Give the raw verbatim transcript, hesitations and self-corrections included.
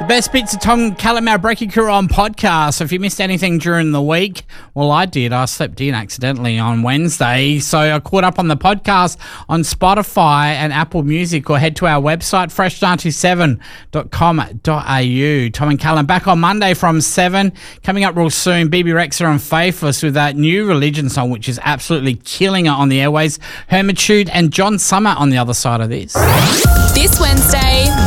Best bits of Tom Callum, our Breaking Crew on podcast. So if you missed anything during the week, well, I did. I slept in accidentally on Wednesday. So I caught up on the podcast on Spotify and Apple Music, or head to our website, fresh ninety-seven dot com dot a u. Tom and Callum back on Monday from seven. Coming up real soon, B B Rexa and Faithless with that new Religion song, which is absolutely killing it on the airways. Hermitude and John Summer on the other side of this. This Wednesday,